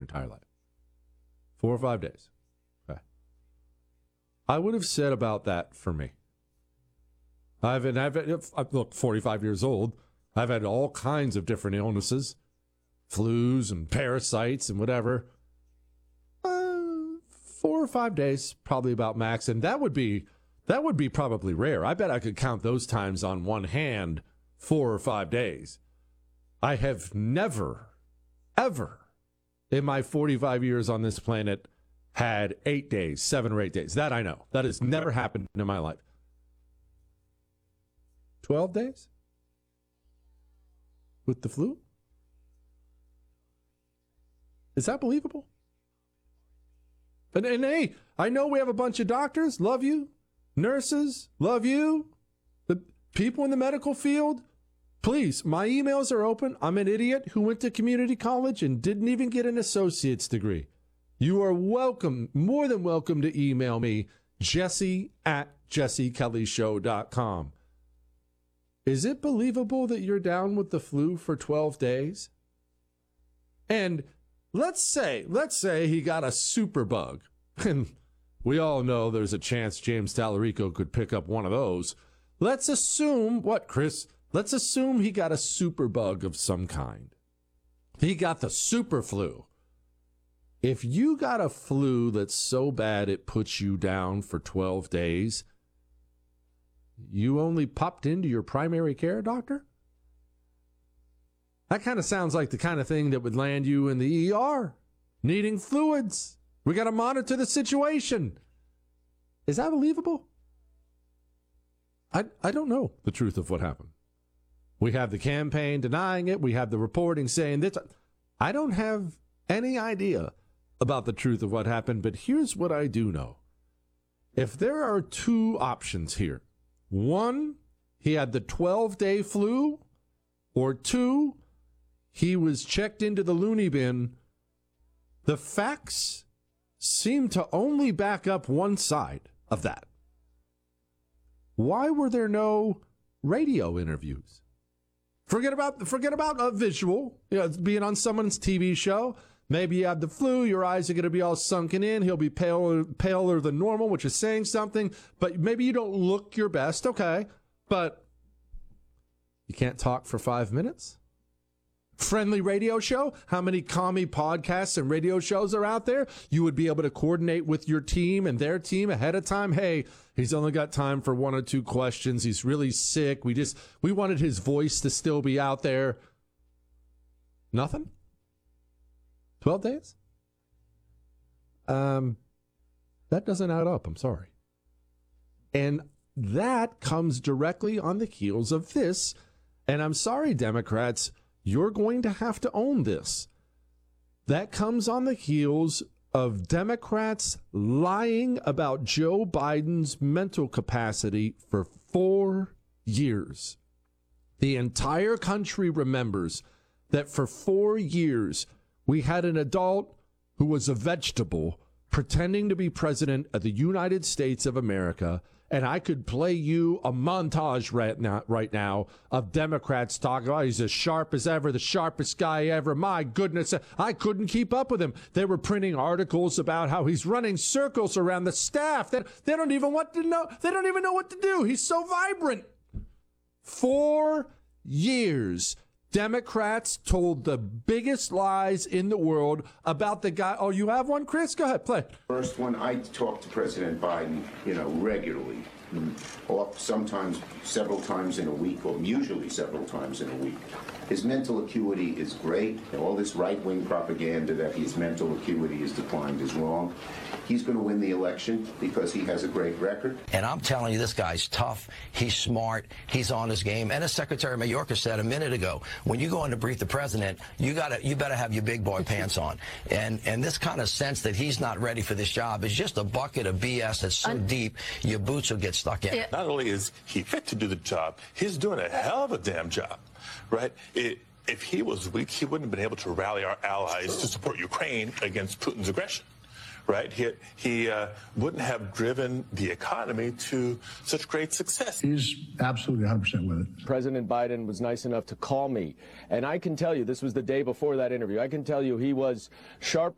entire life. 4 or 5 days. Okay. I would have said about that for me. Look, 45 years old. I've had all kinds of different illnesses, flus and parasites and whatever. 4 or 5 days, probably about max. And that would be probably rare. I bet I could count those times on one hand, 4 or 5 days. I have never, ever in my 45 years on this planet had 8 days, 7 or 8 days. That I know. That has never happened in my life. 12 days? With the flu? Is that believable? And hey, I know we have a bunch of doctors, love you. Nurses, love you. The people in the medical field, please, my emails are open. I'm an idiot who went to community college and didn't even get an associate's degree. You are welcome, more than welcome to email me, jesse@jessekellyshow.com. Is it believable that you're down with the flu for 12 days? And let's say he got a super bug. And we all know there's a chance James Tallarico could pick up one of those. Let's assume, Chris? Let's assume he got a super bug of some kind. He got the super flu. If you got a flu that's so bad it puts you down for 12 days, you only popped into your primary care doctor? That kind of sounds like the kind of thing that would land you in the ER, needing fluids. We got to monitor the situation. Is that believable? I don't know the truth of what happened. We have the campaign denying it. We have the reporting saying this. I don't have any idea about the truth of what happened, but here's what I do know. If there are two options here, one, he had the 12-day flu, or two, he was checked into the loony bin, the facts seem to only back up one side of that. Why were there no radio interviews? Forget about a visual, being on someone's TV show. Maybe you have the flu, your eyes are going to be all sunken in, he'll be paler than normal, which is saying something, but maybe you don't look your best, okay, but you can't talk for 5 minutes? Friendly radio show? How many commie podcasts and radio shows are out there? You would be able to coordinate with your team and their team ahead of time. Hey, he's only got time for 1 or 2 questions. He's really sick. We wanted his voice to still be out there. Nothing? 12 days? That doesn't add up. I'm sorry. And that comes directly on the heels of this. And I'm sorry, Democrats, you're going to have to own this. That comes on the heels of Democrats lying about Joe Biden's mental capacity for 4 years. The entire country remembers that for 4 years, we had an adult who was a vegetable pretending to be president of the United States of America. And I could play you a montage right now of Democrats talking, oh, he's as sharp as ever, the sharpest guy ever. My goodness, I couldn't keep up with him. They were printing articles about how he's running circles around the staff. They don't even want to know. They don't even know what to do. He's so vibrant. 4 years. Democrats told the biggest lies in the world about the guy. Oh, you have one, Chris? Go ahead, play. First one, I talk to President Biden, regularly, or sometimes several times in a week, or usually several times in a week. His mental acuity is great. All this right-wing propaganda that his mental acuity is declined is wrong. He's going to win the election because he has a great record. And I'm telling you, this guy's tough. He's smart. He's on his game. And as Secretary Mayorkas said a minute ago, when you go in to brief the president, you better have your big boy pants on. And this kind of sense that he's not ready for this job is just a bucket of BS that's so deep, your boots will get stuck in. Not only is he fit to do the job, he's doing a hell of a damn job, right? If he was weak, he wouldn't have been able to rally our allies to support Ukraine against Putin's aggression. Right? He wouldn't have driven the economy to such great success. He's absolutely 100% with it. President Biden was nice enough to call me. And I can tell you, this was the day before that interview. I can tell you he was sharp.